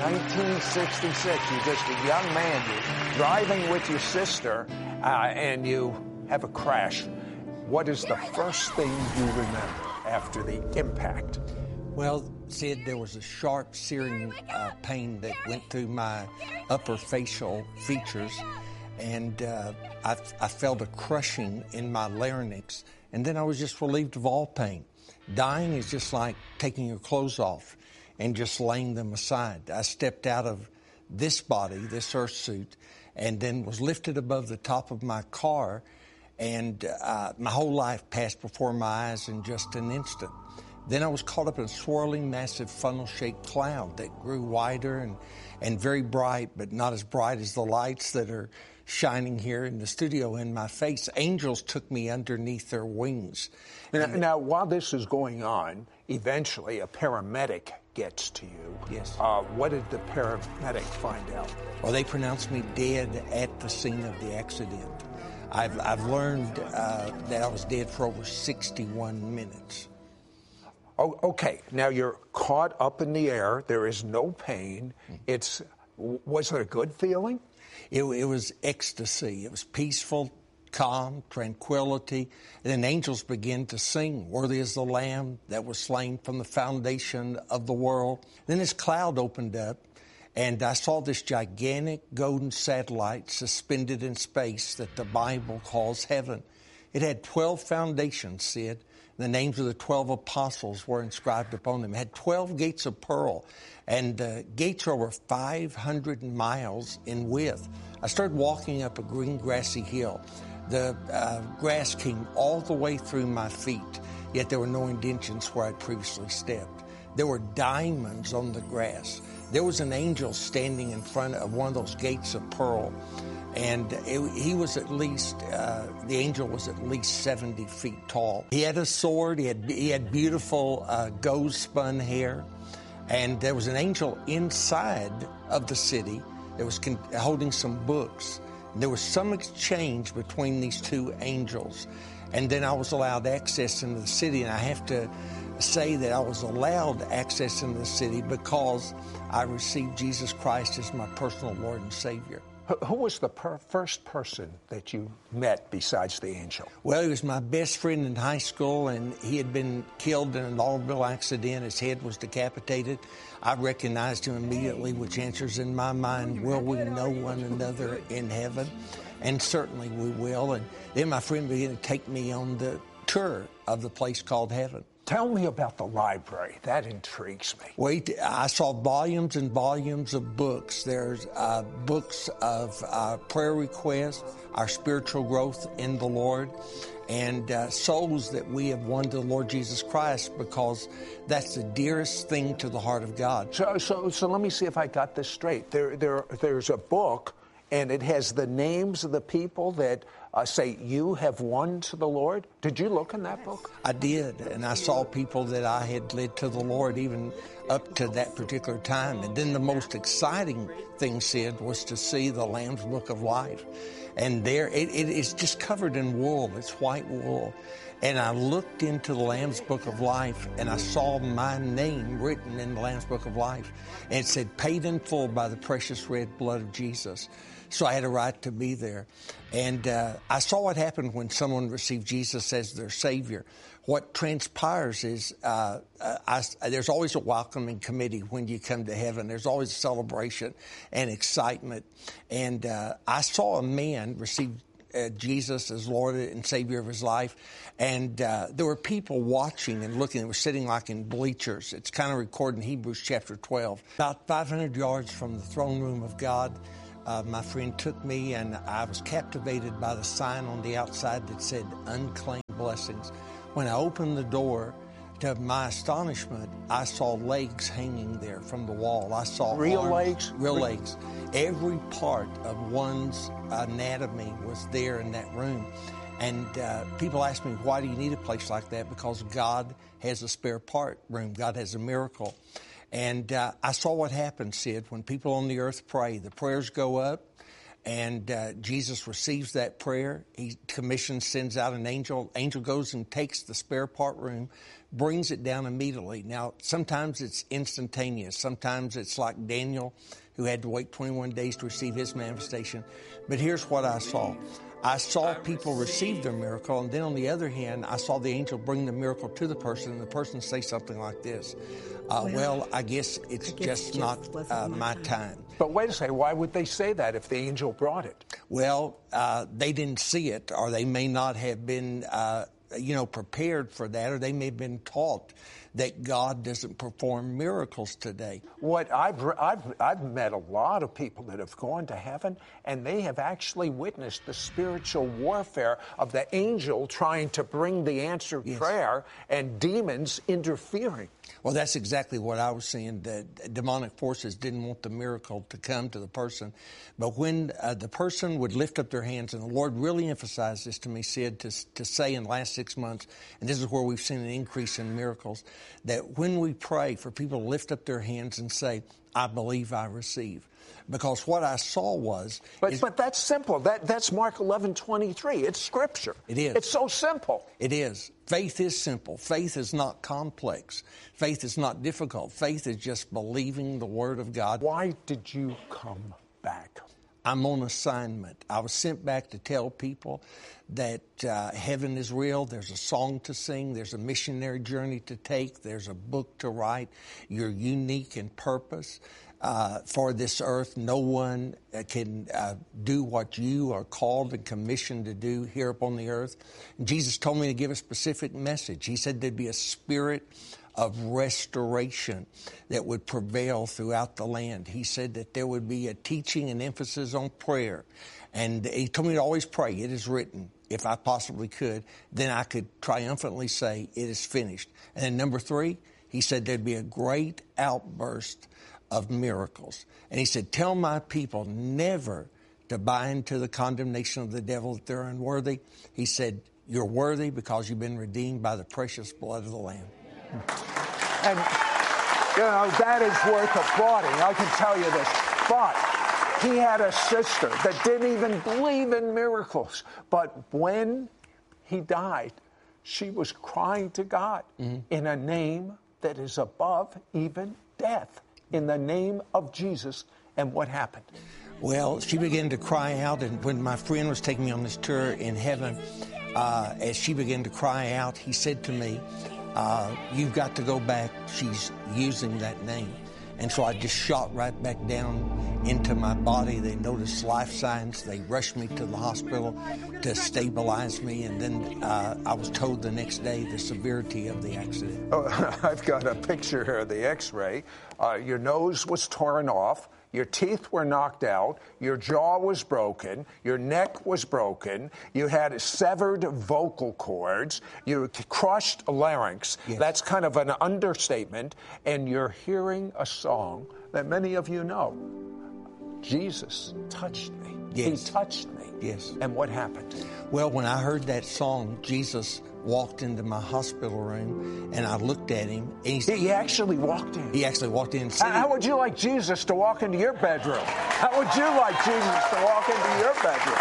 1966. You're just a young man. You're driving with your sister, and you have a crash. What is the first thing you remember after the impact? Well, Sid, there was a sharp, searing pain that went through my upper facial features, and I felt a crushing in my larynx, and then I was just relieved of all pain. Dying is just like taking your clothes off and just laying them aside. I stepped out of this body, this earth suit, and then was lifted above the top of my car, and my whole life passed before my eyes in just an instant. Then I was caught up in a swirling, massive, funnel-shaped cloud that grew wider and very bright, but not as bright as the lights that are shining here in the studio in my face. Angels took me underneath their wings. Now, while this is going on, eventually a paramedic gets to you. Yes. What did the paramedic find out? Well, they pronounced me dead at the scene of the accident. I've learned that I was dead for over 61 minutes. Oh, okay. Now you're caught up in the air. There is no pain. Was it a good feeling? It was ecstasy. It was peaceful, calm, tranquility. And then angels began to sing, "Worthy is the Lamb that was slain from the foundation of the world." Then this cloud opened up, and I saw this gigantic golden satellite suspended in space that the Bible calls heaven. It had 12 foundations, Sid. The names of the 12 apostles were inscribed upon them. It had 12 gates of pearl, and the gates are over 500 miles in width. I started walking up a green, grassy hill. The grass came all the way through my feet, yet there were no indentions where I'd previously stepped. There were diamonds on the grass. There was an angel standing in front of one of those gates of pearl, and he was at least, the angel was at least 70 feet tall. He had a sword, he had beautiful gold-spun hair, and there was an angel inside of the city that was holding some books. There was some exchange between these two angels, and then I was allowed access into the city, and I have to say that I was allowed access into the city because I received Jesus Christ as my personal Lord and Savior. Who was the first person that you met besides the angel? Well, he was my best friend in high school, and he had been killed in an automobile accident. His head was decapitated. I recognized him immediately, which answers in my mind, will we know one another in heaven? And certainly we will. And then my friend began to take me on the tour of the place called heaven. Tell me about the library. That intrigues me. Wait, I saw volumes and volumes of books. There's books of prayer requests, our spiritual growth in the Lord, and souls that we have won to the Lord Jesus Christ, because that's the dearest thing to the heart of God. So let me see if I got this straight. There's a book, and it has the names of the people that say you have won to the Lord. Did you look in that book? I did, and I saw people that I had led to the Lord even up to that particular time. And then the most exciting thing, Sid, was to see the Lamb's Book of Life. And there, it is just covered in wool. It's white wool. And I looked into the Lamb's Book of Life, and I saw my name written in the Lamb's Book of Life. And it said, paid in full by the precious red blood of Jesus. So I had a right to be there. And I saw what happened when someone received Jesus as their Savior. What transpires is there's always a welcoming committee when you come to heaven. There's always a celebration and excitement. And I saw a man receive Jesus as Lord and Savior of his life. And there were people watching and looking. They were sitting like in bleachers. It's kind of recorded in Hebrews chapter 12. About 500 yards from the throne room of God, my friend took me, and I was captivated by the sign on the outside that said, unclaimed blessings. When I opened the door, to my astonishment, I saw legs hanging there from the wall. I saw real arms, legs? Real legs. Every part of one's anatomy was there in that room. And people ask me, why do you need a place like that? Because God has a spare part room. God has a miracle. And I saw what happens, Sid, when people on the earth pray. The prayers go up, And Jesus receives that prayer. He commissions, sends out an angel. Angel goes and takes the spare part room, brings it down immediately. Now, sometimes it's instantaneous. Sometimes it's like Daniel, who had to wait 21 days to receive his manifestation. But here's what I saw. I saw people receive their miracle, and then on the other hand, I saw the angel bring the miracle to the person, and the person say something like this. Well, I guess it's just not my time. But wait a second, why would they say that if the angel brought it? Well, they didn't see it, or they may not have been, prepared for that, or they may have been taught that God doesn't perform miracles today. What I've met a lot of people that have gone to heaven, and they have actually witnessed the spiritual warfare of the angel trying to bring the answered prayer and demons interfering. Well, that's exactly what I was seeing. The demonic forces didn't want the miracle to come to the person. But when the person would lift up their hands, and the Lord really emphasized this to me, Sid, to say in the last 6 months, and this is where we've seen an increase in miracles, that when we pray for people to lift up their hands and say, I believe I receive. Because what I saw was... But that's simple. That's Mark 11:23. It's Scripture. It is. It's so simple. It is. Faith is simple. Faith is not complex. Faith is not difficult. Faith is just believing the Word of God. Why did you come back? I'm on assignment. I was sent back to tell people that heaven is real. There's a song to sing. There's a missionary journey to take. There's a book to write. You're unique in purpose. For this earth, no one can do what you are called and commissioned to do here upon the earth. And Jesus told me to give a specific message. He said there'd be a spirit of restoration that would prevail throughout the land. He said that there would be a teaching and emphasis on prayer. And he told me to always pray. It is written. If I possibly could, then I could triumphantly say it is finished. And then number 3, he said there'd be a great outburst of miracles. And he said, tell my people never to buy into the condemnation of the devil that they're unworthy. He said, you're worthy because you've been redeemed by the precious blood of the Lamb. And, that is worth applauding. I can tell you this. But he had a sister that didn't even believe in miracles. But when he died, she was crying to God in a name that is above even death. In the name of Jesus. And what happened? Well, she began to cry out, and when my friend was taking me on this tour in heaven, as she began to cry out, he said to me, you've got to go back. She's using that name. And so I just shot right back down into my body. They noticed life signs. They rushed me to the hospital to stabilize me. And then I was told the next day the severity of the accident. Oh, I've got a picture here of the x-ray. Your nose was torn off. Your teeth were knocked out, your jaw was broken, your neck was broken, you had severed vocal cords, you crushed larynx. Yes. That's kind of an understatement, and you're hearing a song that many of you know. Jesus touched me. Yes. He touched me. Yes. And what happened? Well, when I heard that song, Jesus walked into my hospital room, and I looked at him. And he actually walked in. He actually walked in. How would you like Jesus to walk into your bedroom? How would you like Jesus to walk into your bedroom?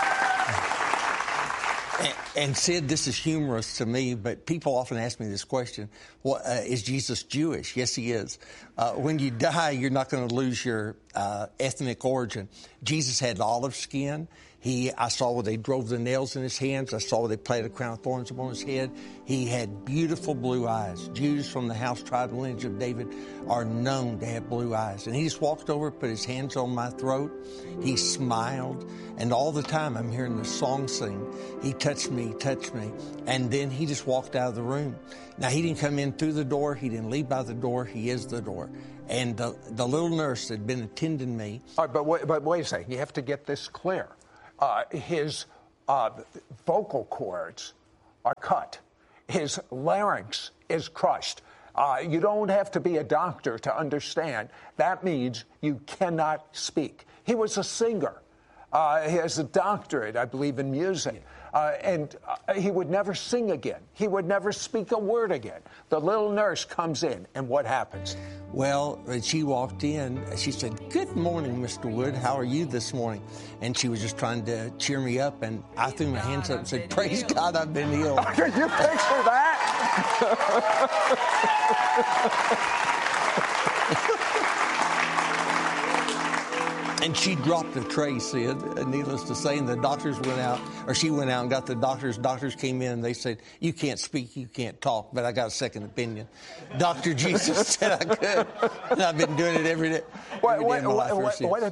And Sid, this is humorous to me, but people often ask me this question, is Jesus Jewish? Yes, he is. When you die, you're not going to lose your ethnic origin. Jesus had olive skin. I saw where they drove the nails in his hands. I saw where they planted a crown of thorns upon his head. He had beautiful blue eyes. Jews from the house, tribe, and lineage of David are known to have blue eyes. And he just walked over, put his hands on my throat. He smiled. And all the time I'm hearing the song sing. He touched me. And then he just walked out of the room. Now, he didn't come in through the door. He didn't leave by the door. He is the door. And the little nurse that had been attending me. All right, but wait a second. You have to get this clear. His vocal cords are cut. His larynx is crushed. You don't have to be a doctor to understand. That means you cannot speak. He was a singer. He has a doctorate, I believe, in music. And he would never sing again. He would never speak a word again. The little nurse comes in, and what happens? Well, when she walked in, she said, "Good morning, Mr. Wood. How are you this morning?" And she was just trying to cheer me up, and I threw my hands up and said, "Praise God, I've been healed." Can you picture that? And she dropped the tray, Sid, needless to say, and the doctors went out, or she went out and got the doctors. Doctors came in and they said, "You can't speak, you can't talk," but I got a second opinion. Dr. Jesus said I could, and I've been doing it every day. What did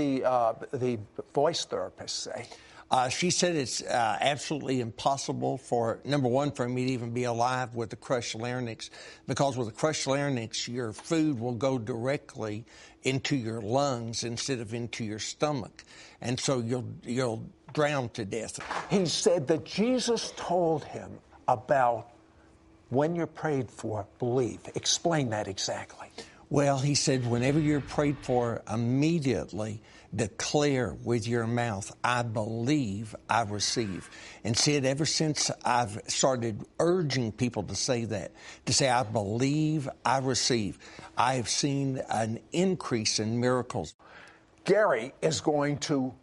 the voice therapist say? She said it's absolutely impossible for, number one, for me to even be alive with the crushed larynx, because with the crushed larynx, your food will go directly into your lungs instead of into your stomach, and so you'll drown to death. He said that Jesus told him about when you're prayed for, believe. Explain that exactly. Well, he said, whenever you're prayed for, immediately declare with your mouth, "I believe, I receive." And said, ever since I've started urging people to say that, to say, "I believe, I receive," I've seen an increase in miracles. Gary is going to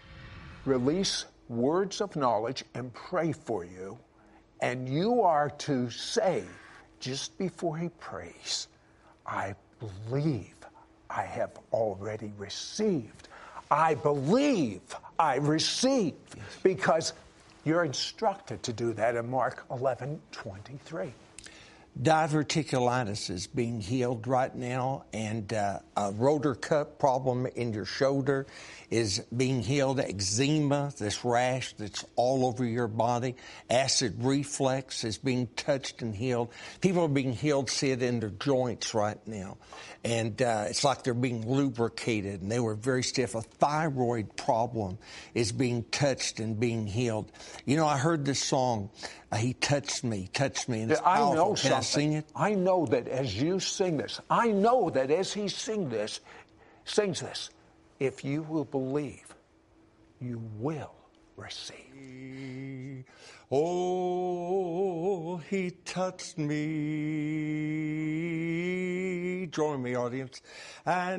release words of knowledge and pray for you, and you are to say, just before he prays, "I believe I have already received. I believe I receive," because you're instructed to do that in Mark 11:23. Diverticulitis is being healed right now, and a rotor cuff problem in your shoulder is being healed. Eczema, this rash that's all over your body. Acid reflux is being touched and healed. People are being healed, Sid, in their joints right now. And it's like they're being lubricated, and they were very stiff. A thyroid problem is being touched and being healed. You know, I heard this song, "He touched me," and it's powerful. I know Can I sing it? I know that as you sing this, I know that as he sings this, if you will believe, you will receive. Oh, he touched me. Join me, audience. And